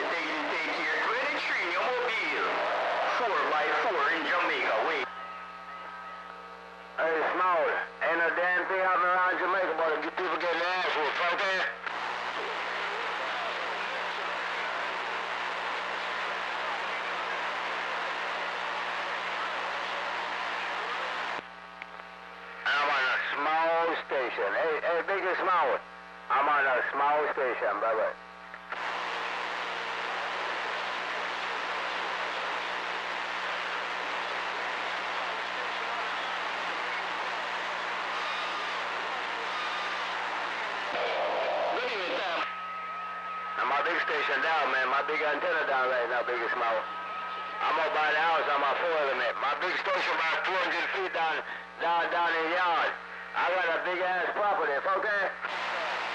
take here 23 New Mobile. 4x4 in Jamaica, wait. Hey, Small, ain't no damn thing happening around Jamaica, but get people getting their ass whooped, okay? I'm on a small station. Hey, big and small. I'm on a small station, brother. My big station down, man. My big antenna down right now, big and small. I'm up by the house on my 4 element. My big station about 400 feet down in the yard. I got a big ass property, okay?